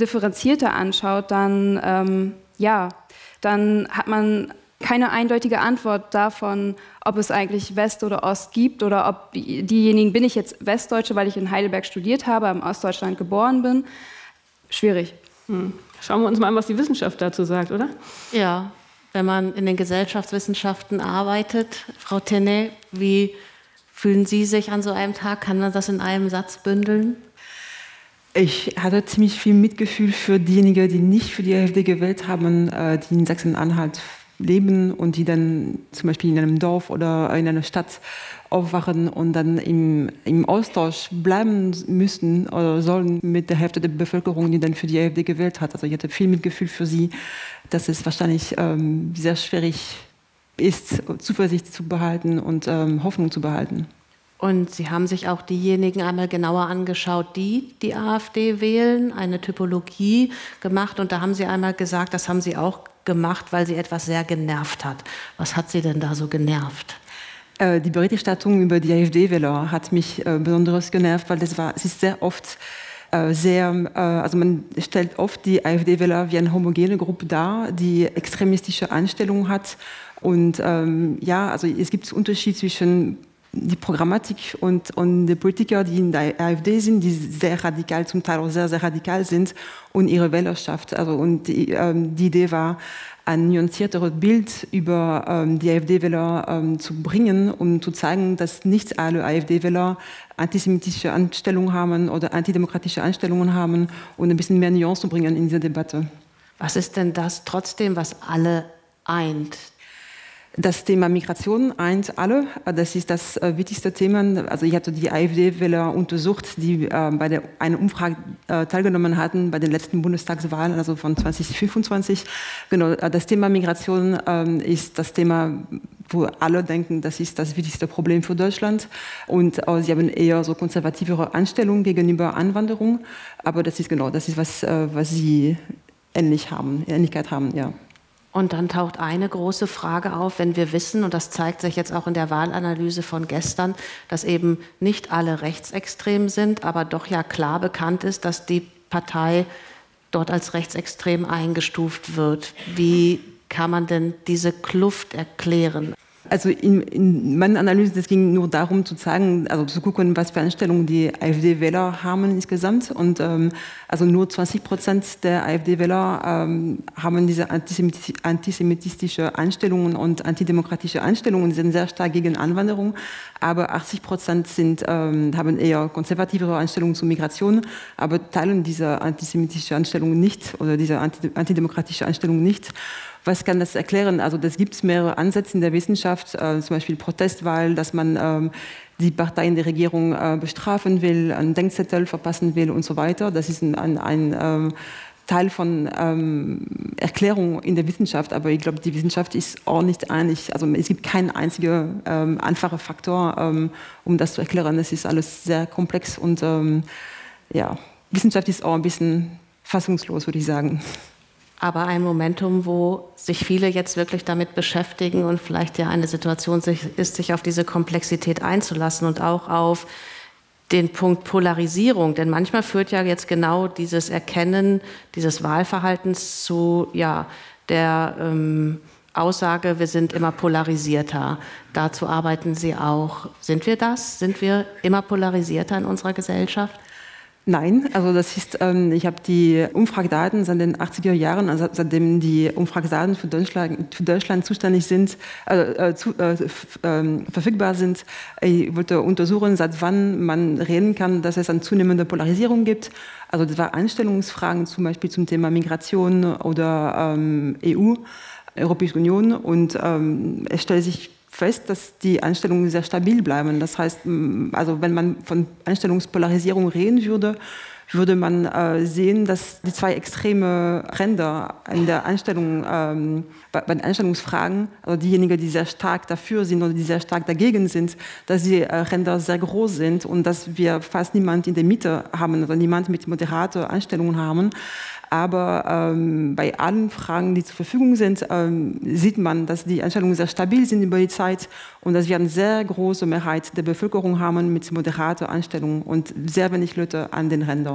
differenzierter anschaut, dann hat man keine eindeutige Antwort davon, ob es eigentlich West oder Ost gibt oder ob diejenigen, bin ich jetzt Westdeutsche, weil ich in Heidelberg studiert habe, im Ostdeutschland geboren bin. Schwierig. Schauen wir uns mal an, was die Wissenschaft dazu sagt, oder? Ja, wenn man in den Gesellschaftswissenschaften arbeitet, Frau Tenay, wie fühlen Sie sich an so einem Tag? Kann man das in einem Satz bündeln? Ich hatte ziemlich viel Mitgefühl für diejenigen, die nicht für die AfD gewählt haben, die in Sachsen-Anhalt leben und die dann zum Beispiel in einem Dorf oder in einer Stadt aufwachen und dann im Austausch bleiben müssen oder sollen mit der Hälfte der Bevölkerung, die dann für die AfD gewählt hat. Also ich hatte viel Mitgefühl für sie, dass es wahrscheinlich sehr schwierig ist, Zuversicht zu behalten und Hoffnung zu behalten. Und Sie haben sich auch diejenigen einmal genauer angeschaut, die die AfD wählen, eine Typologie gemacht. Und da haben Sie einmal gesagt, das haben Sie auch gemacht, weil Sie etwas sehr genervt hat. Was hat Sie denn da so genervt? Die Berichterstattung über die AfD-Wähler hat mich besonders genervt, weil es ist sehr oft also man stellt oft die AfD-Wähler wie eine homogene Gruppe dar, die extremistische Einstellungen hat. Und also es gibt einen Unterschied zwischen die Programmatik und die Politiker, die in der AfD sind, die sehr radikal, zum Teil auch sehr, sehr radikal sind, und ihre Wählerschaft. Also, und die Idee war, ein nuancierteres Bild über die AfD-Wähler zu bringen, um zu zeigen, dass nicht alle AfD-Wähler antisemitische Einstellungen haben oder antidemokratische Einstellungen haben, und ein bisschen mehr Nuance zu bringen in diese Debatte. Was ist denn das trotzdem, was alle eint? Das Thema Migration eint alle. Das ist das wichtigste Thema. Also ich hatte die AfD-Wähler untersucht, die bei einer Umfrage teilgenommen hatten bei den letzten Bundestagswahlen, also von 2025. Genau, das Thema Migration ist das Thema, wo alle denken, das ist das wichtigste Problem für Deutschland. Und sie haben eher so konservativere Einstellungen gegenüber Einwanderung. Aber das ist was sie Ähnlichkeit haben, ja. Und dann taucht eine große Frage auf, wenn wir wissen, und das zeigt sich jetzt auch in der Wahlanalyse von gestern, dass eben nicht alle rechtsextrem sind, aber doch ja klar bekannt ist, dass die Partei dort als rechtsextrem eingestuft wird. Wie kann man denn diese Kluft erklären? Also in meiner Analyse, es ging nur darum zu zeigen, also zu gucken, was für Einstellungen die AfD-Wähler haben insgesamt. Und also nur 20% der AfD-Wähler haben diese antisemitische Einstellungen und antidemokratische Einstellungen, sind sehr stark gegen Einwanderung. Aber 80% haben eher konservativere Einstellungen zur Migration, aber teilen diese antisemitische Einstellungen nicht oder diese antidemokratische Einstellungen nicht. Was kann das erklären? Also das gibt es mehrere Ansätze in der Wissenschaft, zum Beispiel Protestwahl, dass man die Partei in der Regierung bestrafen will, einen Denkzettel verpassen will und so weiter. Das ist ein Teil von Erklärung in der Wissenschaft, aber ich glaube, die Wissenschaft ist auch nicht einig. Also es gibt keinen einzigen einfachen Faktor, um das zu erklären. Es ist alles sehr komplex und Wissenschaft ist auch ein bisschen fassungslos, würde ich sagen. Aber ein Momentum, wo sich viele jetzt wirklich damit beschäftigen und vielleicht ja eine Situation ist, sich auf diese Komplexität einzulassen und auch auf den Punkt Polarisierung. Denn manchmal führt ja jetzt genau dieses Erkennen dieses Wahlverhaltens zu der Aussage, wir sind immer polarisierter. Dazu arbeiten Sie auch. Sind wir das? Sind wir immer polarisierter in unserer Gesellschaft? Nein, also das ist, ich habe die Umfragedaten seit den 80er Jahren, also seitdem die Umfragedaten für Deutschland zuständig sind, verfügbar sind. Ich wollte untersuchen, seit wann man reden kann, dass es eine zunehmende Polarisierung gibt. Also das war Einstellungsfragen, zum Beispiel zum Thema Migration oder EU, Europäische Union, und es stellt sich fest, dass die Einstellungen sehr stabil bleiben. Das heißt, also wenn man von Einstellungspolarisierung reden würde, würde man sehen, dass die zwei extreme Ränder in der Einstellung, bei den Einstellungsfragen, also diejenigen, die sehr stark dafür sind oder die sehr stark dagegen sind, dass die Ränder sehr groß sind und dass wir fast niemand in der Mitte haben, also niemand mit moderaten Einstellungen haben. Aber bei allen Fragen, die zur Verfügung sind, sieht man, dass die Einstellungen sehr stabil sind über die Zeit und dass wir eine sehr große Mehrheit der Bevölkerung haben mit moderater Einstellung und sehr wenig Leute an den Rändern.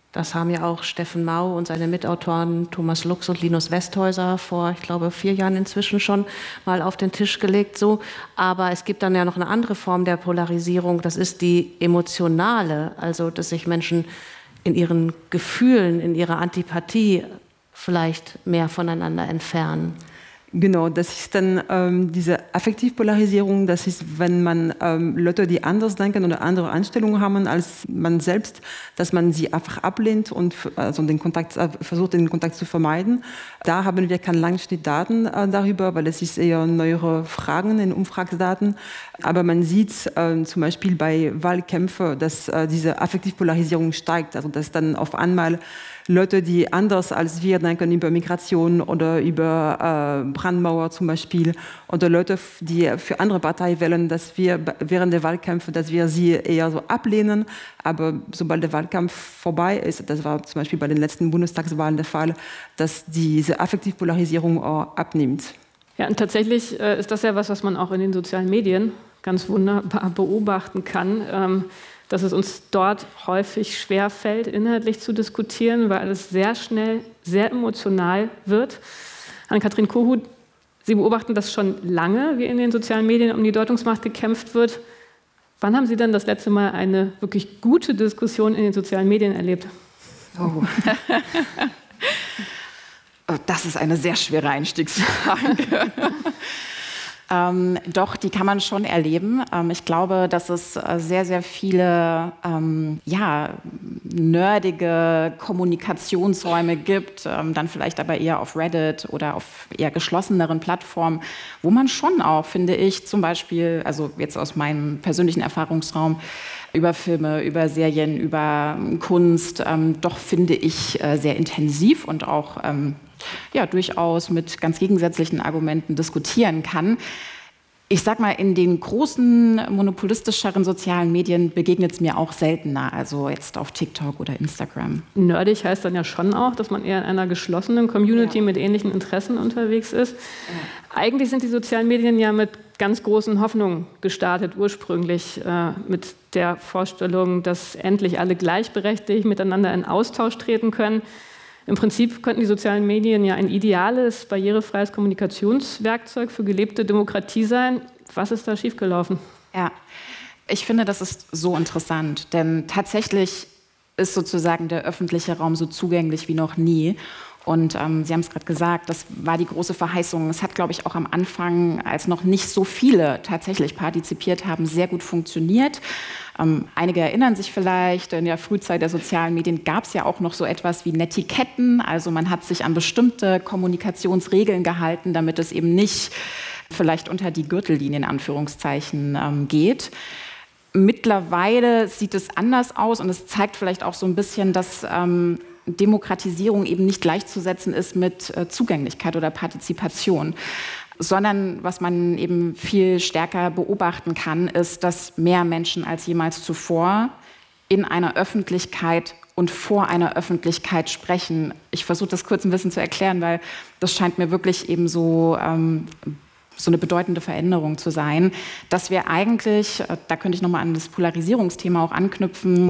Das haben ja auch Steffen Mau und seine Mitautoren Thomas Lux und Linus Westhäuser vor, ich glaube, 4 Jahren inzwischen schon mal auf den Tisch gelegt. So. Aber es gibt dann ja noch eine andere Form der Polarisierung, das ist die emotionale, also dass sich Menschen in ihren Gefühlen, in ihrer Antipathie vielleicht mehr voneinander entfernen. Genau, das ist dann diese Affektivpolarisierung, das ist, wenn man Leute, die anders denken oder andere Einstellungen haben als man selbst, dass man sie einfach ablehnt und also versucht, den Kontakt zu vermeiden. Da haben wir keine Langschnittdaten darüber, weil es ist eher neuere Fragen in Umfragedaten. Aber man sieht zum Beispiel bei Wahlkämpfen, dass diese Affektivpolarisierung steigt, also dass dann auf einmal Leute, die anders als wir denken über Migration oder über Brandmauer zum Beispiel, oder Leute, die für andere Parteien wählen, dass wir während der Wahlkämpfe, dass wir sie eher so ablehnen. Aber sobald der Wahlkampf vorbei ist, das war zum Beispiel bei den letzten Bundestagswahlen der Fall, dass diese Affektivpolarisierung auch abnimmt. Ja, und tatsächlich ist das ja was man auch in den sozialen Medien ganz wunderbar beobachten kann, dass es uns dort häufig schwerfällt, inhaltlich zu diskutieren, weil alles sehr schnell, sehr emotional wird. Ann-Kathrin Kohut, Sie beobachten das schon lange, wie in den sozialen Medien um die Deutungsmacht gekämpft wird. Wann haben Sie denn das letzte Mal eine wirklich gute Diskussion in den sozialen Medien erlebt? Oh. Das ist eine sehr schwere Einstiegsfrage. Doch, die kann man schon erleben. Ich glaube, dass es sehr, sehr viele nerdige Kommunikationsräume gibt, dann vielleicht aber eher auf Reddit oder auf eher geschlosseneren Plattformen, wo man schon auch, finde ich, zum Beispiel, also jetzt aus meinem persönlichen Erfahrungsraum, über Filme, über Serien, über Kunst, doch finde ich sehr intensiv und auch durchaus mit ganz gegensätzlichen Argumenten diskutieren kann. Ich sag mal, in den großen, monopolistischeren sozialen Medien begegnet es mir auch seltener, also jetzt auf TikTok oder Instagram. Nerdig heißt dann ja schon auch, dass man eher in einer geschlossenen Community mit ähnlichen Interessen unterwegs ist. Ja. Eigentlich sind die sozialen Medien ja mit ganz großen Hoffnungen gestartet, ursprünglich mit der Vorstellung, dass endlich alle gleichberechtigt miteinander in Austausch treten können. Im Prinzip könnten die sozialen Medien ja ein ideales, barrierefreies Kommunikationswerkzeug für gelebte Demokratie sein. Was ist da schiefgelaufen? Ja, ich finde, das ist so interessant, denn tatsächlich ist sozusagen der öffentliche Raum so zugänglich wie noch nie. Und Sie haben es gerade gesagt, das war die große Verheißung. Es hat, glaube ich, auch am Anfang, als noch nicht so viele tatsächlich partizipiert haben, sehr gut funktioniert. Einige erinnern sich vielleicht, in der Frühzeit der sozialen Medien gab es ja auch noch so etwas wie Netiquetten. Also man hat sich an bestimmte Kommunikationsregeln gehalten, damit es eben nicht vielleicht unter die Gürtellinie in Anführungszeichen geht. Mittlerweile sieht es anders aus und es zeigt vielleicht auch so ein bisschen, dass Demokratisierung eben nicht gleichzusetzen ist mit Zugänglichkeit oder Partizipation, sondern was man eben viel stärker beobachten kann, ist, dass mehr Menschen als jemals zuvor in einer Öffentlichkeit und vor einer Öffentlichkeit sprechen. Ich versuche das kurz ein bisschen zu erklären, weil das scheint mir wirklich eben so eine bedeutende Veränderung zu sein, dass wir eigentlich, da könnte ich nochmal an das Polarisierungsthema auch anknüpfen,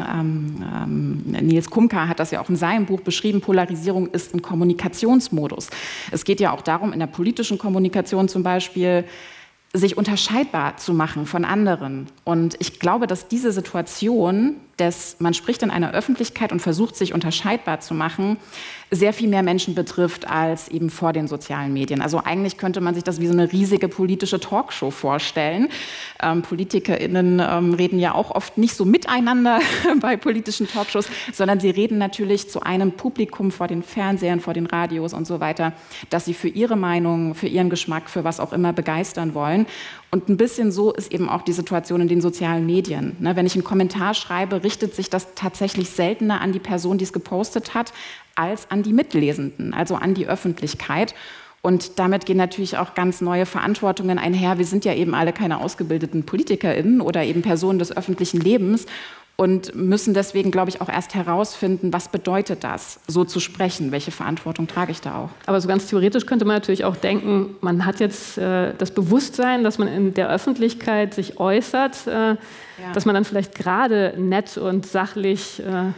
Nils Kumka hat das ja auch in seinem Buch beschrieben, Polarisierung ist ein Kommunikationsmodus. Es geht ja auch darum, in der politischen Kommunikation zum Beispiel, sich unterscheidbar zu machen von anderen. Und ich glaube, dass diese Situation, man spricht in einer Öffentlichkeit und versucht, sich unterscheidbar zu machen, sehr viel mehr Menschen betrifft als eben vor den sozialen Medien. Also eigentlich könnte man sich das wie so eine riesige politische Talkshow vorstellen. PolitikerInnen reden ja auch oft nicht so miteinander bei politischen Talkshows, sondern sie reden natürlich zu einem Publikum vor den Fernsehern, vor den Radios und so weiter, dass sie für ihre Meinung, für ihren Geschmack, für was auch immer begeistern wollen. Und ein bisschen so ist eben auch die Situation in den sozialen Medien. Wenn ich einen Kommentar schreibe, richtet sich das tatsächlich seltener an die Person, die es gepostet hat, als an die Mitlesenden, also an die Öffentlichkeit. Und damit gehen natürlich auch ganz neue Verantwortungen einher. Wir sind ja eben alle keine ausgebildeten PolitikerInnen oder eben Personen des öffentlichen Lebens und müssen deswegen, glaube ich, auch erst herausfinden, was bedeutet das, so zu sprechen, welche Verantwortung trage ich da auch. Aber so ganz theoretisch könnte man natürlich auch denken, man hat jetzt das Bewusstsein, dass man in der Öffentlichkeit sich äußert, dass man dann vielleicht gerade nett und sachlich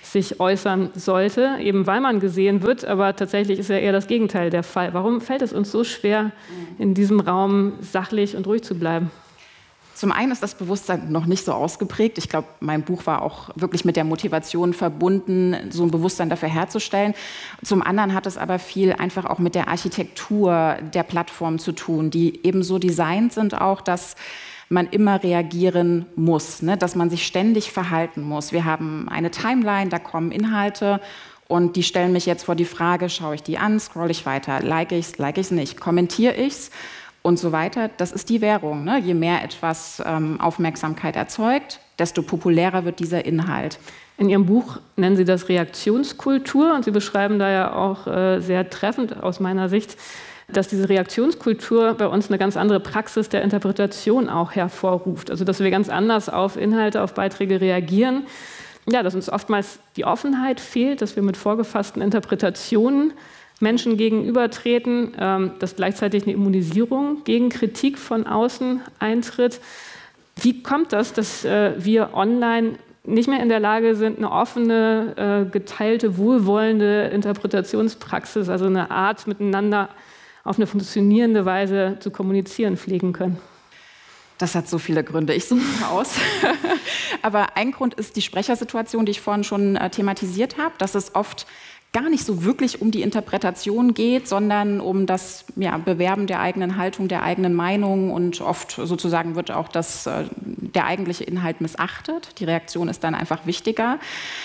sich äußern sollte, eben weil man gesehen wird, aber tatsächlich ist ja eher das Gegenteil der Fall. Warum fällt es uns so schwer, in diesem Raum sachlich und ruhig zu bleiben? Zum einen ist das Bewusstsein noch nicht so ausgeprägt. Ich glaube, mein Buch war auch wirklich mit der Motivation verbunden, so ein Bewusstsein dafür herzustellen. Zum anderen hat es aber viel einfach auch mit der Architektur der Plattform zu tun, die eben so designt sind auch, dass man immer reagieren muss, ne? Dass man sich ständig verhalten muss. Wir haben eine Timeline, da kommen Inhalte und die stellen mich jetzt vor die Frage, schaue ich die an, scroll ich weiter, like ich es nicht, kommentiere ich es und so weiter. Das ist die Währung, ne? Je mehr etwas Aufmerksamkeit erzeugt, desto populärer wird dieser Inhalt. In Ihrem Buch nennen Sie das Reaktionskultur und Sie beschreiben da ja auch sehr treffend aus meiner Sicht, dass diese Reaktionskultur bei uns eine ganz andere Praxis der Interpretation auch hervorruft. Also dass wir ganz anders auf Inhalte, auf Beiträge reagieren. Ja, dass uns oftmals die Offenheit fehlt, dass wir mit vorgefassten Interpretationen Menschen gegenübertreten, dass gleichzeitig eine Immunisierung gegen Kritik von außen eintritt. Wie kommt das, dass wir online nicht mehr in der Lage sind, eine offene, geteilte, wohlwollende Interpretationspraxis, also eine Art miteinander auf eine funktionierende Weise zu kommunizieren pflegen können? Das hat so viele Gründe. Ich suche es aus. Aber ein Grund ist die Sprechersituation, die ich vorhin schon thematisiert habe, dass es oft gar nicht so wirklich um die Interpretation geht, sondern um das Bewerben der eigenen Haltung, der eigenen Meinung und oft sozusagen wird auch der eigentliche Inhalt missachtet. Die Reaktion ist dann einfach wichtiger.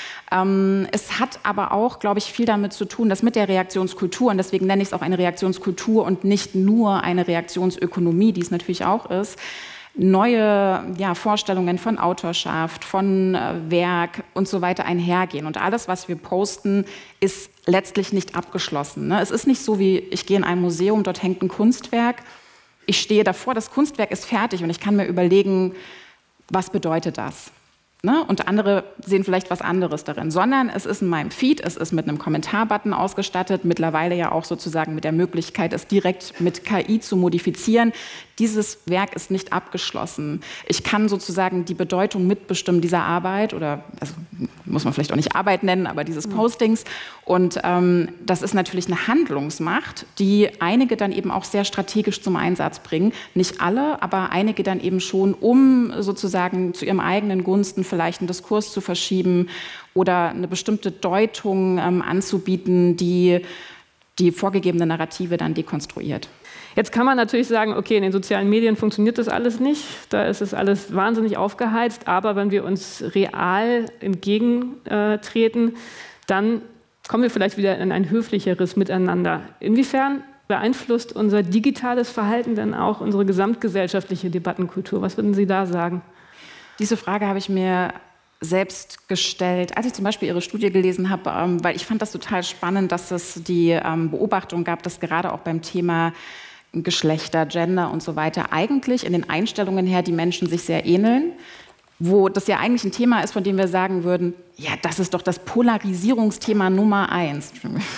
Es hat aber auch, glaube ich, viel damit zu tun, dass mit der Reaktionskultur, und deswegen nenne ich es auch eine Reaktionskultur und nicht nur eine Reaktionsökonomie, die es natürlich auch ist, neue Vorstellungen von Autorschaft, von Werk und so weiter einhergehen. Und alles, was wir posten, ist letztlich nicht abgeschlossen. Ne? Es ist nicht so, wie ich gehe in ein Museum, dort hängt ein Kunstwerk, ich stehe davor, das Kunstwerk ist fertig und ich kann mir überlegen, was bedeutet das? Ne? Und andere sehen vielleicht was anderes darin, sondern es ist in meinem Feed, es ist mit einem Kommentarbutton ausgestattet, mittlerweile ja auch sozusagen mit der Möglichkeit, es direkt mit KI zu modifizieren. Dieses Werk ist nicht abgeschlossen. Ich kann sozusagen die Bedeutung mitbestimmen dieser Arbeit oder, also muss man vielleicht auch nicht Arbeit nennen, aber dieses Postings. Und das ist natürlich eine Handlungsmacht, die einige dann eben auch sehr strategisch zum Einsatz bringen. Nicht alle, aber einige dann eben schon, um sozusagen zu ihrem eigenen Gunsten vielleicht einen Diskurs zu verschieben oder eine bestimmte Deutung anzubieten, die die vorgegebene Narrative dann dekonstruiert. Jetzt kann man natürlich sagen, okay, in den sozialen Medien funktioniert das alles nicht, da ist es alles wahnsinnig aufgeheizt, aber wenn wir uns real entgegentreten, dann kommen wir vielleicht wieder in ein höflicheres Miteinander. Inwiefern beeinflusst unser digitales Verhalten denn auch unsere gesamtgesellschaftliche Debattenkultur? Was würden Sie da sagen? Diese Frage habe ich mir selbst gestellt, als ich zum Beispiel Ihre Studie gelesen habe, weil ich fand das total spannend, dass es die Beobachtung gab, dass gerade auch beim Thema Geschlechter, Gender und so weiter eigentlich in den Einstellungen her die Menschen sich sehr ähneln, wo das ja eigentlich ein Thema ist, von dem wir sagen würden, ja, das ist doch das Polarisierungsthema Nummer 1.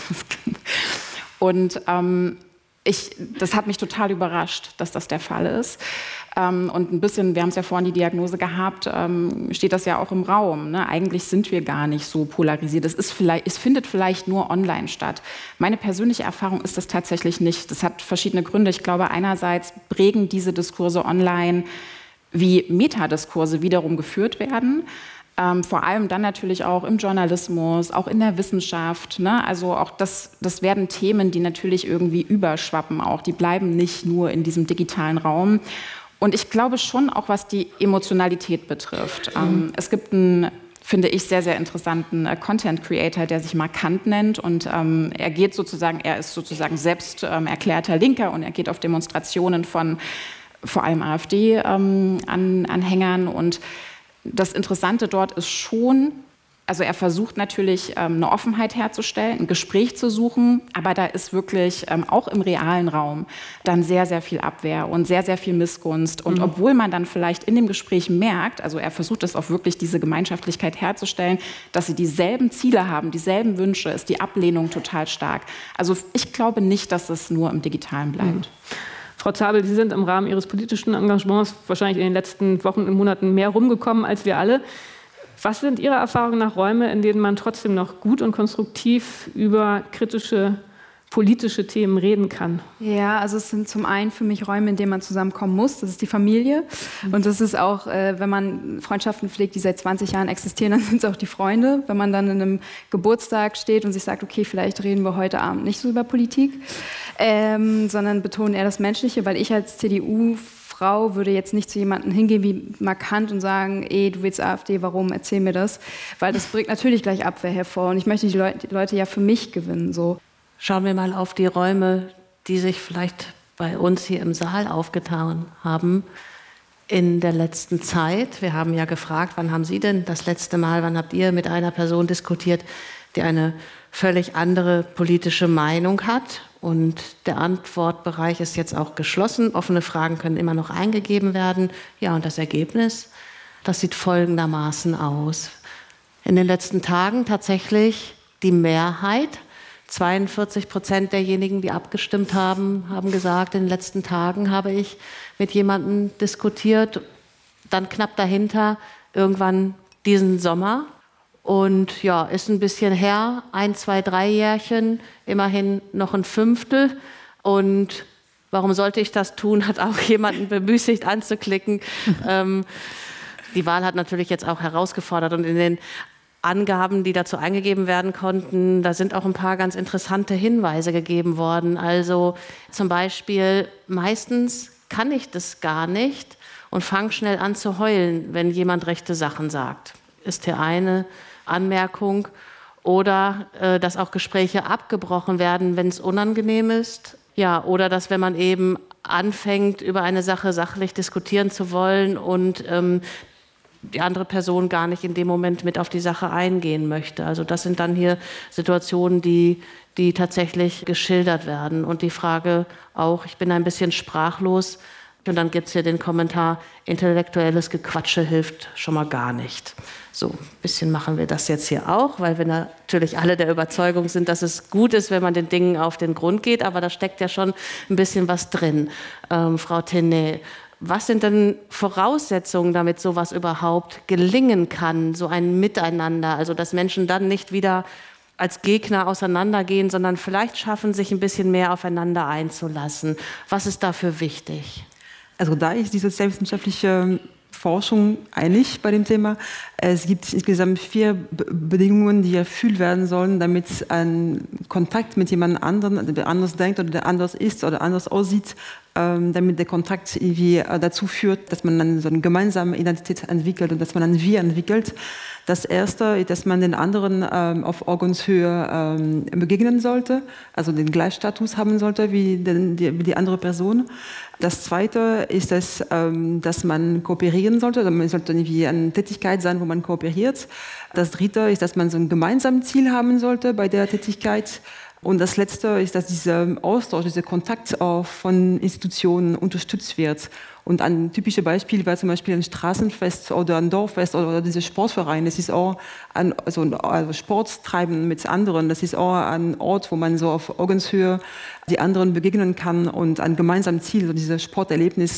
Und das hat mich total überrascht, dass das der Fall ist. Und ein bisschen, wir haben es ja vorhin die Diagnose gehabt, steht das ja auch im Raum. Ne? Eigentlich sind wir gar nicht so polarisiert. Es findet vielleicht nur online statt. Meine persönliche Erfahrung ist das tatsächlich nicht. Das hat verschiedene Gründe. Ich glaube, einerseits prägen diese Diskurse online, wie Metadiskurse wiederum geführt werden. Vor allem dann natürlich auch im Journalismus, auch in der Wissenschaft. Ne? Also auch das werden Themen, die natürlich irgendwie überschwappen auch. Die bleiben nicht nur in diesem digitalen Raum. Und ich glaube schon auch, was die Emotionalität betrifft. Es gibt einen, finde ich, sehr, sehr interessanten Content Creator, der sich Markant nennt. Und er ist sozusagen selbst erklärter Linker und er geht auf Demonstrationen von vor allem AfD-Anhängern. Und das Interessante dort ist schon, also er versucht natürlich eine Offenheit herzustellen, ein Gespräch zu suchen, aber da ist wirklich auch im realen Raum dann sehr, sehr viel Abwehr und sehr, sehr viel Missgunst. Und obwohl man dann vielleicht in dem Gespräch merkt, also er versucht es auch wirklich, diese Gemeinschaftlichkeit herzustellen, dass sie dieselben Ziele haben, dieselben Wünsche, ist die Ablehnung total stark. Also ich glaube nicht, dass es nur im Digitalen bleibt. Frau Zabel, Sie sind im Rahmen Ihres politischen Engagements wahrscheinlich in den letzten Wochen und Monaten mehr rumgekommen als wir alle. Was sind Ihrer Erfahrung nach Räume, in denen man trotzdem noch gut und konstruktiv über kritische politische Themen reden kann? Ja, also es sind zum einen für mich Räume, in denen man zusammenkommen muss. Das ist die Familie. Und das ist auch, wenn man Freundschaften pflegt, die seit 20 Jahren existieren, dann sind es auch die Freunde. Wenn man dann in einem Geburtstag steht und sich sagt, okay, vielleicht reden wir heute Abend nicht so über Politik, sondern betonen eher das Menschliche, weil ich als CDU-Frau würde jetzt nicht zu jemandem hingehen wie markant und sagen, du willst AfD, warum, erzähl mir das. Weil das bringt natürlich gleich Abwehr hervor. Und ich möchte die Leute ja für mich gewinnen, so. Schauen wir mal auf die Räume, die sich vielleicht bei uns hier im Saal aufgetan haben in der letzten Zeit. Wir haben ja gefragt, wann haben Sie denn das letzte Mal, wann habt ihr mit einer Person diskutiert, die eine völlig andere politische Meinung hat? Und der Antwortbereich ist jetzt auch geschlossen. Offene Fragen können immer noch eingegeben werden. Ja, und das Ergebnis, das sieht folgendermaßen aus. In den letzten Tagen tatsächlich die Mehrheit, 42% derjenigen, die abgestimmt haben, haben gesagt, in den letzten Tagen habe ich mit jemandem diskutiert. Dann knapp dahinter irgendwann diesen Sommer. Und ja, ist ein bisschen her, 1, 2, 3 Jährchen, immerhin noch ein Fünftel. Und warum sollte ich das tun, hat auch jemanden bemüßigt anzuklicken. Die Wahl hat natürlich jetzt auch herausgefordert und in den Angaben, die dazu eingegeben werden konnten, da sind auch ein paar ganz interessante Hinweise gegeben worden. Also zum Beispiel, meistens kann ich das gar nicht und fange schnell an zu heulen, wenn jemand rechte Sachen sagt. Ist hier eine Anmerkung. Oder dass auch Gespräche abgebrochen werden, wenn es unangenehm ist. Ja, oder dass, wenn man eben anfängt, über eine Sache sachlich diskutieren zu wollen und die andere Person gar nicht in dem Moment mit auf die Sache eingehen möchte. Also das sind dann hier Situationen, die tatsächlich geschildert werden. Und die Frage auch, ich bin ein bisschen sprachlos. Und dann gibt es hier den Kommentar, intellektuelles Gequatsche hilft schon mal gar nicht. So, ein bisschen machen wir das jetzt hier auch, weil wir natürlich alle der Überzeugung sind, dass es gut ist, wenn man den Dingen auf den Grund geht. Aber da steckt ja schon ein bisschen was drin. Frau Tenay, was sind denn Voraussetzungen, damit sowas überhaupt gelingen kann, so ein Miteinander, also dass Menschen dann nicht wieder als Gegner auseinandergehen, sondern vielleicht schaffen, sich ein bisschen mehr aufeinander einzulassen? Was ist dafür wichtig? Also da ist diese sozialwissenschaftliche Forschung einig bei dem Thema. Es gibt insgesamt 4 Bedingungen, die erfüllt werden sollen, damit ein Kontakt mit jemand anderem, der anders denkt oder der anders ist oder anders aussieht, damit der Kontakt irgendwie dazu führt, dass man dann so eine gemeinsame Identität entwickelt und dass man ein Wir entwickelt. Das Erste ist, dass man den anderen auf Augenshöhe begegnen sollte, also den Gleichstatus haben sollte wie die andere Person. Das Zweite ist, dass man kooperieren sollte. Also man sollte irgendwie eine Tätigkeit sein, wo man kooperiert. Das Dritte ist, dass man so ein gemeinsames Ziel haben sollte bei der Tätigkeit. Und das Letzte ist, dass dieser Austausch, dieser Kontakt auch von Institutionen unterstützt wird. Und ein typisches Beispiel war zum Beispiel ein Straßenfest oder ein Dorffest oder dieser Sportverein. Das ist auch also Sport treiben mit anderen. Das ist auch ein Ort, wo man so auf Augenshöhe die anderen begegnen kann und ein gemeinsames Ziel, so dieses Sporterlebnis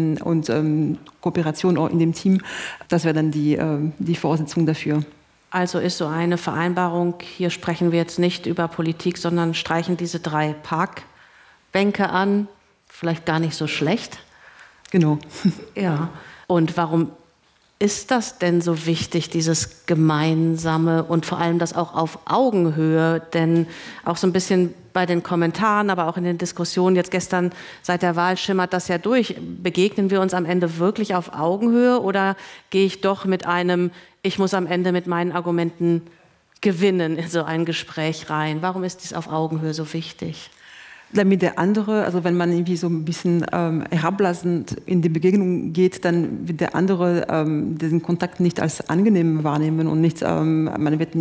und Kooperation auch in dem Team. Das wäre dann die Voraussetzung dafür. Also ist so eine Vereinbarung, hier sprechen wir jetzt nicht über Politik, sondern streichen diese 3 Parkbänke an, vielleicht gar nicht so schlecht. Genau. Ja, und warum ist das denn so wichtig, dieses Gemeinsame und vor allem das auch auf Augenhöhe? Denn auch so ein bisschen bei den Kommentaren, aber auch in den Diskussionen jetzt gestern seit der Wahl schimmert das ja durch. Begegnen wir uns am Ende wirklich auf Augenhöhe oder gehe ich doch mit ich muss am Ende mit meinen Argumenten gewinnen in so ein Gespräch rein? Warum ist dies auf Augenhöhe so wichtig? Damit der andere, also wenn man irgendwie so ein bisschen herablassend in die Begegnung geht, dann wird der andere diesen Kontakt nicht als angenehm wahrnehmen und nicht, man wird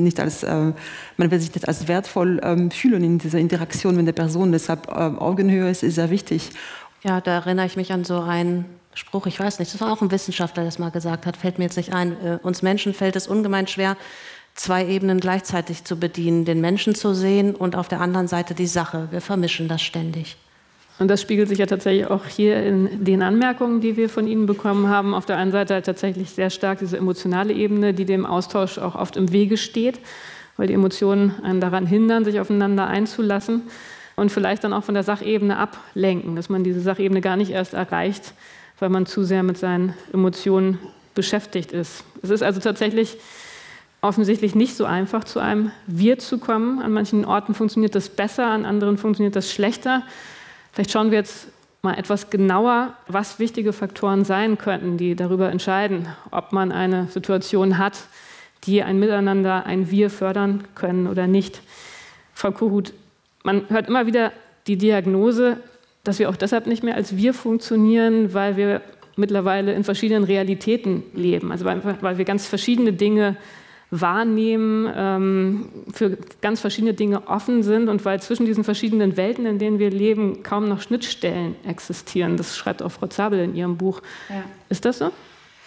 sich nicht als wertvoll fühlen in dieser Interaktion mit der Person. Deshalb Augenhöhe ist sehr wichtig. Ja, da erinnere ich mich an so einen Spruch, ich weiß nicht, das war auch ein Wissenschaftler, der das mal gesagt hat, fällt mir jetzt nicht ein. Uns Menschen fällt es ungemein schwer, 2 Ebenen gleichzeitig zu bedienen, den Menschen zu sehen und auf der anderen Seite die Sache. Wir vermischen das ständig. Und das spiegelt sich ja tatsächlich auch hier in den Anmerkungen, die wir von Ihnen bekommen haben. Auf der einen Seite halt tatsächlich sehr stark diese emotionale Ebene, die dem Austausch auch oft im Wege steht, weil die Emotionen einen daran hindern, sich aufeinander einzulassen und vielleicht dann auch von der Sachebene ablenken, dass man diese Sachebene gar nicht erst erreicht, weil man zu sehr mit seinen Emotionen beschäftigt ist. Es ist also tatsächlich offensichtlich nicht so einfach, zu einem Wir zu kommen. An manchen Orten funktioniert das besser, an anderen funktioniert das schlechter. Vielleicht schauen wir jetzt mal etwas genauer, was wichtige Faktoren sein könnten, die darüber entscheiden, ob man eine Situation hat, die ein Miteinander, ein Wir fördern können oder nicht. Frau Kohut, man hört immer wieder die Diagnose, dass wir auch deshalb nicht mehr als Wir funktionieren, weil wir mittlerweile in verschiedenen Realitäten leben. Also weil wir ganz verschiedene Dinge wahrnehmen, für ganz verschiedene Dinge offen sind und weil zwischen diesen verschiedenen Welten, in denen wir leben, kaum noch Schnittstellen existieren. Das schreibt auch Frau Zabel in ihrem Buch. Ja. Ist das so?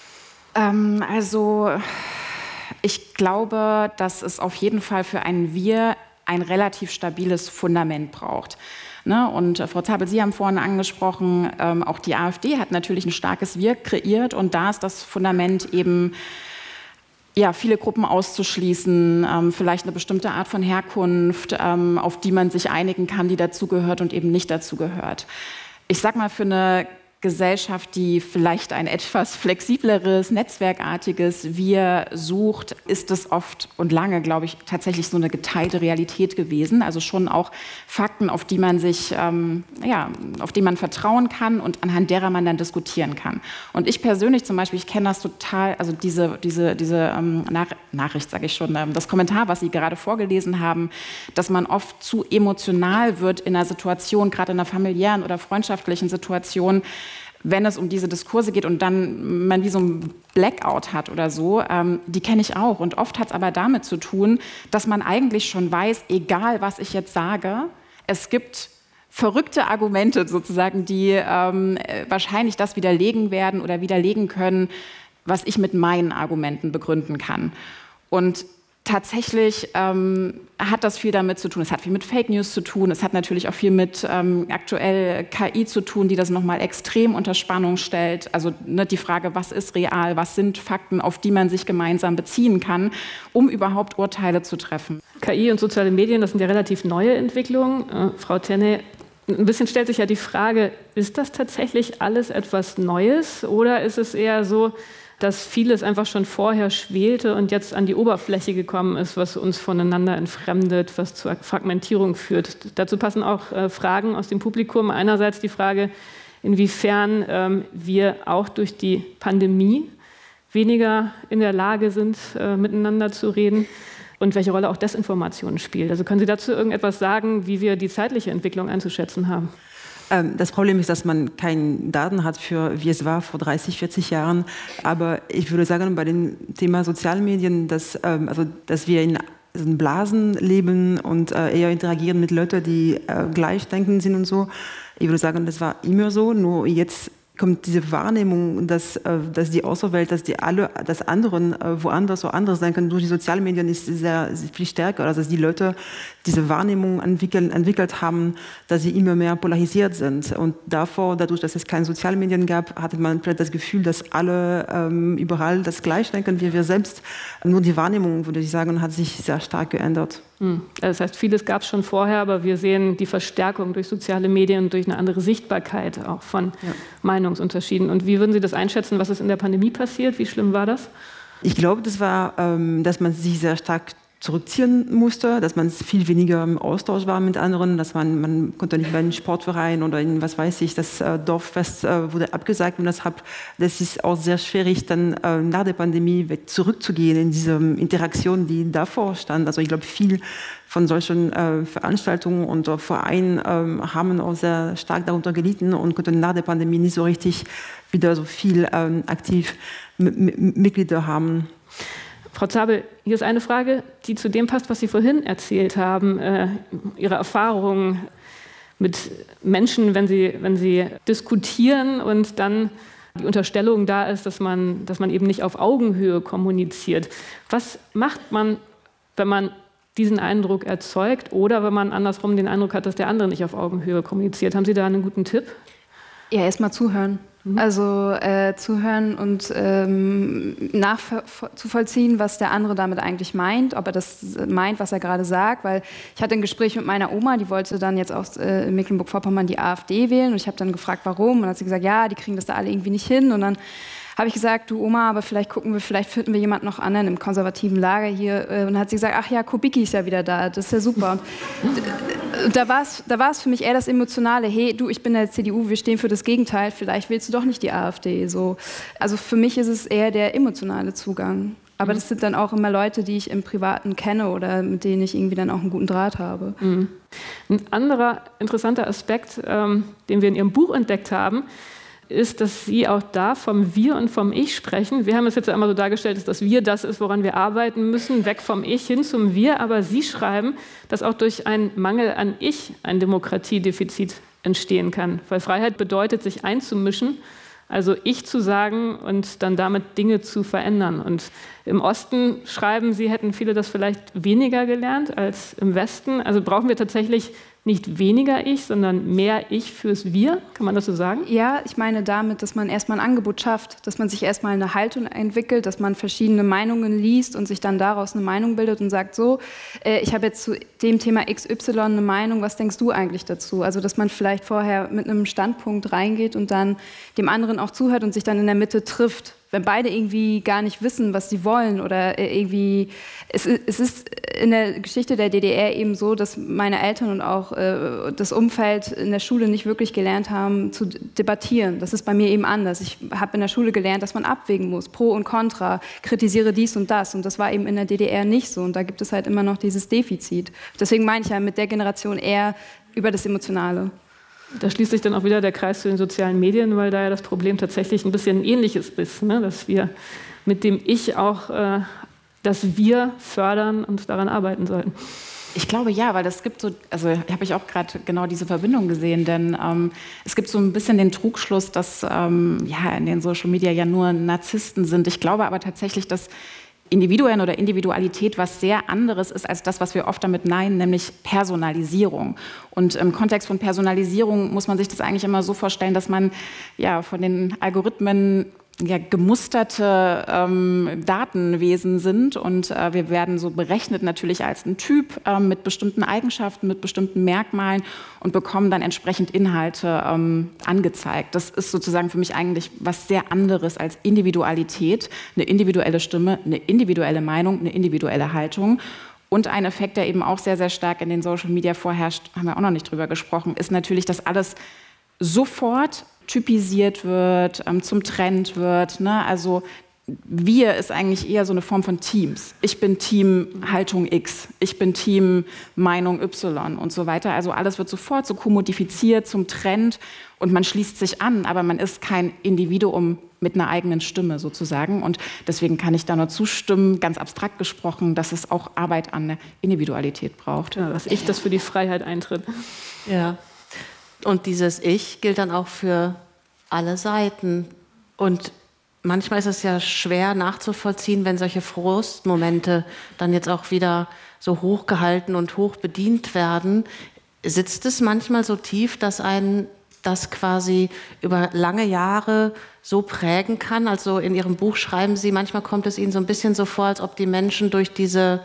Also ich glaube, dass es auf jeden Fall für ein Wir ein relativ stabiles Fundament braucht. Ne? Und Frau Zabel, Sie haben vorhin angesprochen, auch die AfD hat natürlich ein starkes Wir kreiert und da ist das Fundament eben, ja, viele Gruppen auszuschließen, vielleicht eine bestimmte Art von Herkunft, auf die man sich einigen kann, die dazugehört und eben nicht dazugehört. Ich sag mal, für eine Gesellschaft, die vielleicht ein etwas flexibleres, netzwerkartiges Wir sucht, ist es oft und lange, glaube ich, tatsächlich so eine geteilte Realität gewesen. Also schon auch Fakten, auf die man sich, auf die man vertrauen kann und anhand derer man dann diskutieren kann. Und ich persönlich zum Beispiel, ich kenne das total, also diese Nachricht, sage ich schon, das Kommentar, was Sie gerade vorgelesen haben, dass man oft zu emotional wird in einer Situation, gerade in einer familiären oder freundschaftlichen Situation, wenn es um diese Diskurse geht und dann man wie so ein Blackout hat oder so, die kenne ich auch. Und oft hat es aber damit zu tun, dass man eigentlich schon weiß, egal was ich jetzt sage, es gibt verrückte Argumente sozusagen, die wahrscheinlich das widerlegen werden oder widerlegen können, was ich mit meinen Argumenten begründen kann. Und tatsächlich hat das viel damit zu tun. Es hat viel mit Fake News zu tun. Es hat natürlich auch viel mit aktuell KI zu tun, die das nochmal extrem unter Spannung stellt. Also die Frage, was ist real, was sind Fakten, auf die man sich gemeinsam beziehen kann, um überhaupt Urteile zu treffen. KI und soziale Medien, das sind ja relativ neue Entwicklungen. Frau Tenne, ein bisschen stellt sich ja die Frage, ist das tatsächlich alles etwas Neues oder ist es eher so, dass vieles einfach schon vorher schwelte und jetzt an die Oberfläche gekommen ist, was uns voneinander entfremdet, was zur Fragmentierung führt. Dazu passen auch Fragen aus dem Publikum. Einerseits die Frage, inwiefern wir auch durch die Pandemie weniger in der Lage sind, miteinander zu reden und welche Rolle auch Desinformation spielt. Also können Sie dazu irgendetwas sagen, wie wir die zeitliche Entwicklung einzuschätzen haben? Das Problem ist, dass man keine Daten hat für, wie es war vor 30, 40 Jahren. Aber ich würde sagen, bei dem Thema Sozialmedien, dass wir in Blasen leben und eher interagieren mit Leuten, die gleichdenkend sind und so. Ich würde sagen, das war immer so, nur jetzt kommt diese Wahrnehmung, dass die Außerwelt, dass anderen woanders so anders sein können, durch die Sozialmedien ist sehr viel stärker, also dass die Leute diese Wahrnehmung entwickelt haben, dass sie immer mehr polarisiert sind. Und dadurch, dass es keine Sozialmedien gab, hatte man vielleicht das Gefühl, dass alle überall das gleich denken wie wir selbst. Nur die Wahrnehmung, würde ich sagen, hat sich sehr stark geändert. Das heißt, vieles gab es schon vorher, aber wir sehen die Verstärkung durch soziale Medien und durch eine andere Sichtbarkeit auch von Meinungsunterschieden. Und wie würden Sie das einschätzen, was ist in der Pandemie passiert? Wie schlimm war das? Ich glaube, das war, dass man sich sehr stark zurückziehen musste, dass man viel weniger im Austausch war mit anderen, dass man konnte nicht bei einem Sportverein oder in, was weiß ich, das Dorffest wurde abgesagt und deshalb, das ist auch sehr schwierig, dann nach der Pandemie zurückzugehen in diese Interaktion, die davor stand. Also ich glaube, viel von solchen Veranstaltungen und Vereinen haben auch sehr stark darunter gelitten und konnten nach der Pandemie nicht so richtig wieder so viel aktiv Mitglieder haben. Frau Zabel, hier ist eine Frage, die zu dem passt, was Sie vorhin erzählt haben. Ihre Erfahrungen mit Menschen, wenn sie diskutieren und dann die Unterstellung da ist, dass man eben nicht auf Augenhöhe kommuniziert. Was macht man, wenn man diesen Eindruck erzeugt oder wenn man andersrum den Eindruck hat, dass der andere nicht auf Augenhöhe kommuniziert. Haben Sie da einen guten Tipp? Ja, erstmal zuhören. Also zuhören und nachzuvollziehen, was der andere damit eigentlich meint, ob er das meint, was er gerade sagt, weil ich hatte ein Gespräch mit meiner Oma, die wollte dann jetzt aus Mecklenburg-Vorpommern die AfD wählen und ich habe dann gefragt, warum, und dann hat sie gesagt, ja, die kriegen das da alle irgendwie nicht hin, und dann habe ich gesagt, du Oma, aber vielleicht finden wir jemanden noch anderen im konservativen Lager hier. Und dann hat sie gesagt, ach ja, Kubicki ist ja wieder da, das ist ja super. Und da war es für mich eher das Emotionale, hey, du, ich bin der CDU, wir stehen für das Gegenteil, vielleicht willst du doch nicht die AfD. So. Also für mich ist es eher der emotionale Zugang. Aber das sind dann auch immer Leute, die ich im Privaten kenne oder mit denen ich irgendwie dann auch einen guten Draht habe. Ein anderer interessanter Aspekt, den wir in Ihrem Buch entdeckt haben, ist, dass Sie auch da vom Wir und vom Ich sprechen. Wir haben es jetzt einmal so dargestellt, dass das Wir das ist, woran wir arbeiten müssen, weg vom Ich hin zum Wir. Aber Sie schreiben, dass auch durch einen Mangel an Ich ein Demokratiedefizit entstehen kann. Weil Freiheit bedeutet, sich einzumischen, also Ich zu sagen und dann damit Dinge zu verändern. Und im Osten schreiben Sie, hätten viele das vielleicht weniger gelernt als im Westen. Also brauchen wir tatsächlich nicht weniger Ich, sondern mehr Ich fürs Wir? Kann man das so sagen? Ja, ich meine damit, dass man erstmal ein Angebot schafft, dass man sich erstmal eine Haltung entwickelt, dass man verschiedene Meinungen liest und sich dann daraus eine Meinung bildet und sagt, so, ich habe jetzt zu dem Thema XY eine Meinung, was denkst du eigentlich dazu? Also, dass man vielleicht vorher mit einem Standpunkt reingeht und dann dem anderen auch zuhört und sich dann in der Mitte trifft. Wenn beide irgendwie gar nicht wissen, was sie wollen oder irgendwie, es ist in der Geschichte der DDR eben so, dass meine Eltern und auch das Umfeld in der Schule nicht wirklich gelernt haben zu debattieren. Das ist bei mir eben anders. Ich habe in der Schule gelernt, dass man abwägen muss, Pro und Contra, kritisiere dies und das war eben in der DDR nicht so und da gibt es halt immer noch dieses Defizit. Deswegen meine ich ja mit der Generation eher über das Emotionale. Da schließt sich dann auch wieder der Kreis zu den sozialen Medien, weil da ja das Problem tatsächlich ein bisschen ähnliches ist, ne? Dass wir mit dem Ich auch das Wir fördern und daran arbeiten sollten. Ich glaube ja, weil das gibt so, also habe ich auch gerade genau diese Verbindung gesehen, denn es gibt so ein bisschen den Trugschluss, dass ja in den Social Media ja nur Narzissten sind. Ich glaube aber tatsächlich, dass Individuen oder Individualität was sehr anderes ist als das, was wir oft damit meinen, nämlich Personalisierung. Und im Kontext von Personalisierung muss man sich das eigentlich immer so vorstellen, dass man ja von den Algorithmen gemusterte Datenwesen sind und wir werden so berechnet natürlich als ein Typ mit bestimmten Eigenschaften, mit bestimmten Merkmalen und bekommen dann entsprechend Inhalte angezeigt. Das ist sozusagen für mich eigentlich was sehr anderes als Individualität, eine individuelle Stimme, eine individuelle Meinung, eine individuelle Haltung. Und ein Effekt, der eben auch sehr, sehr stark in den Social Media vorherrscht, haben wir auch noch nicht drüber gesprochen, ist natürlich, dass alles sofort typisiert wird, zum Trend wird. Ne? Also wir ist eigentlich eher so eine Form von Teams. Ich bin Team Haltung X, ich bin Team Meinung Y und so weiter. Also alles wird sofort so kommodifiziert zum Trend und man schließt sich an, aber man ist kein Individuum mit einer eigenen Stimme sozusagen. Und deswegen kann ich da nur zustimmen, ganz abstrakt gesprochen, dass es auch Arbeit an der Individualität braucht. Ja, dass Ich das für die Freiheit eintritt. Ja. Und dieses Ich gilt dann auch für alle Seiten. Und manchmal ist es ja schwer nachzuvollziehen, wenn solche Frustmomente dann jetzt auch wieder so hochgehalten und hoch bedient werden. Sitzt es manchmal so tief, dass einen das quasi über lange Jahre so prägen kann? Also in Ihrem Buch schreiben Sie, manchmal kommt es Ihnen so ein bisschen so vor, als ob die Menschen durch diese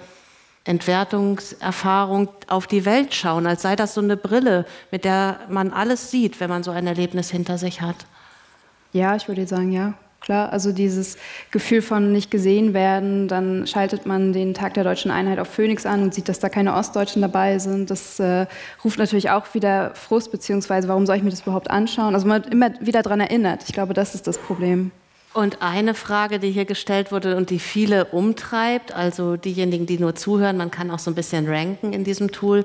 Entwertungserfahrung auf die Welt schauen, als sei das so eine Brille, mit der man alles sieht, wenn man so ein Erlebnis hinter sich hat. Ja, ich würde sagen, ja, klar. Also dieses Gefühl von nicht gesehen werden, dann schaltet man den Tag der Deutschen Einheit auf Phoenix an und sieht, dass da keine Ostdeutschen dabei sind. Das ruft natürlich auch wieder Frust, beziehungsweise warum soll ich mir das überhaupt anschauen? Also man wird immer wieder daran erinnert. Ich glaube, das ist das Problem. Und eine Frage, die hier gestellt wurde und die viele umtreibt, also diejenigen, die nur zuhören, man kann auch so ein bisschen ranken in diesem Tool.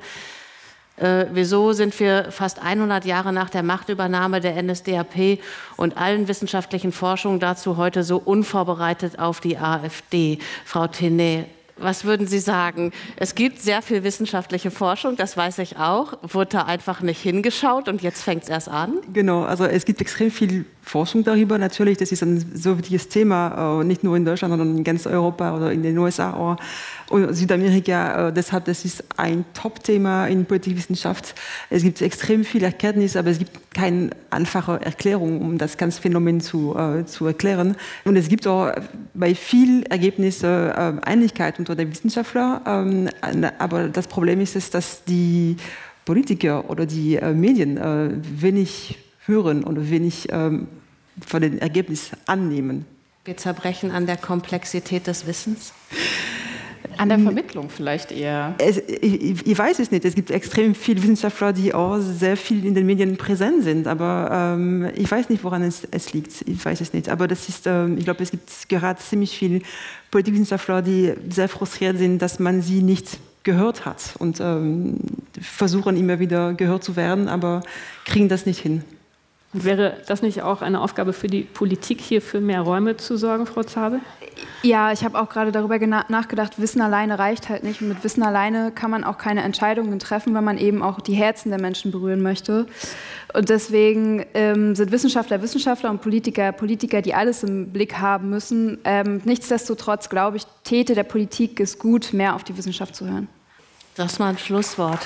Wieso sind wir fast 100 Jahre nach der Machtübernahme der NSDAP und allen wissenschaftlichen Forschungen dazu heute so unvorbereitet auf die AfD? Frau Tenay, was würden Sie sagen? Es gibt sehr viel wissenschaftliche Forschung, das weiß ich auch. Wurde da einfach nicht hingeschaut und jetzt fängt es erst an? Genau, also es gibt extrem viel Forschung darüber natürlich. Das ist ein so wichtiges Thema, nicht nur in Deutschland, sondern in ganz Europa oder in den USA oder Südamerika. Deshalb, das ist ein Top-Thema in Politikwissenschaft. Es gibt extrem viel Erkenntnis, aber es gibt keine einfache Erklärung, um das ganze Phänomen zu erklären. Und es gibt auch bei vielen Ergebnissen Einigkeit unter den Wissenschaftlern. Aber das Problem ist, dass die Politiker oder die Medien wenig hören oder wenig von den Ergebnissen annehmen. Wir zerbrechen an der Komplexität des Wissens? An der Vermittlung vielleicht eher. Ich weiß es nicht. Es gibt extrem viele Wissenschaftler, die auch sehr viel in den Medien präsent sind. Aber ich weiß nicht, woran es liegt. Ich weiß es nicht. Aber das ist, ich glaube, es gibt gerade ziemlich viele Politikwissenschaftler, die sehr frustriert sind, dass man sie nicht gehört hat und versuchen immer wieder gehört zu werden, aber kriegen das nicht hin. Wäre das nicht auch eine Aufgabe für die Politik, hier für mehr Räume zu sorgen, Frau Zabel? Ja, ich habe auch gerade darüber nachgedacht, Wissen alleine reicht halt nicht. Und mit Wissen alleine kann man auch keine Entscheidungen treffen, wenn man eben auch die Herzen der Menschen berühren möchte. Und deswegen sind Wissenschaftler und Politiker, die alles im Blick haben müssen. Nichtsdestotrotz, glaube ich, täte der Politik es gut, mehr auf die Wissenschaft zu hören. Das war ein Schlusswort.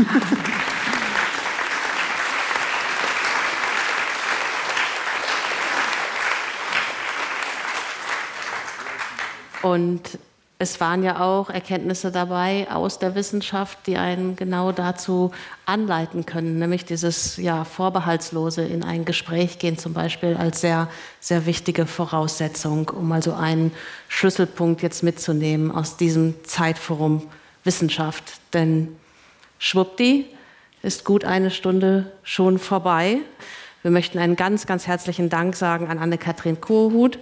Und es waren ja auch Erkenntnisse dabei aus der Wissenschaft, die einen genau dazu anleiten können, nämlich dieses vorbehaltslose in ein Gespräch gehen zum Beispiel als sehr, sehr wichtige Voraussetzung, um also einen Schlüsselpunkt jetzt mitzunehmen aus diesem Zeitforum Wissenschaft. Denn schwuppdi ist gut eine Stunde schon vorbei. Wir möchten einen ganz, ganz herzlichen Dank sagen an Anne-Kathrin Kohut.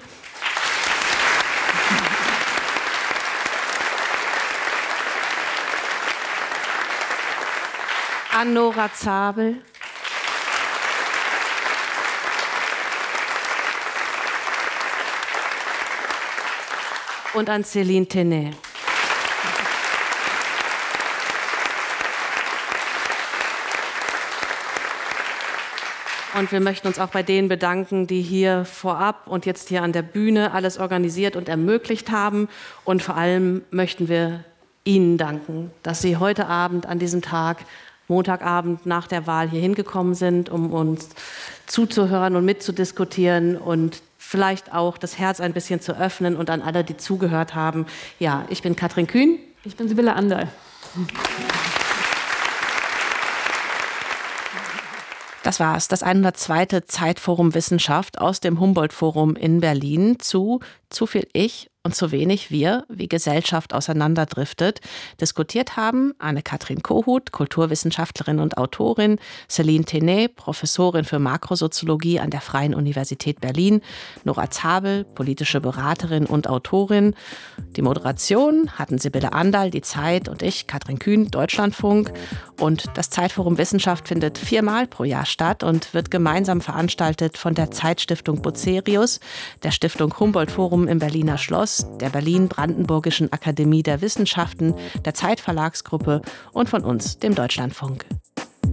An Nora Zabel. Und an Céline Tenay. Und wir möchten uns auch bei denen bedanken, die hier vorab und jetzt hier an der Bühne alles organisiert und ermöglicht haben. Und vor allem möchten wir Ihnen danken, dass Sie heute Abend an diesem Tag, Montagabend nach der Wahl hier hingekommen sind, um uns zuzuhören und mitzudiskutieren und vielleicht auch das Herz ein bisschen zu öffnen und an alle, die zugehört haben. Ja, ich bin Katrin Kühn. Ich bin Sibylle Anderl. Das war's, das 102. Zeitforum Wissenschaft aus dem Humboldt-Forum in Berlin zu viel Ich und zu wenig wir, wie Gesellschaft auseinanderdriftet. Diskutiert haben Anne-Kathrin Kohut, Kulturwissenschaftlerin und Autorin, Céline Tenay, Professorin für Makrosoziologie an der Freien Universität Berlin, Nora Zabel, politische Beraterin und Autorin. Die Moderation hatten Sibylle Anderl, Die Zeit und ich, Katrin Kühn, Deutschlandfunk. Und das Zeitforum Wissenschaft findet 4-mal pro Jahr statt und wird gemeinsam veranstaltet von der Zeitstiftung Bucerius, der Stiftung Humboldt-Forum im Berliner Schloss, der Berlin-Brandenburgischen Akademie der Wissenschaften, der Zeitverlagsgruppe und von uns, dem Deutschlandfunk.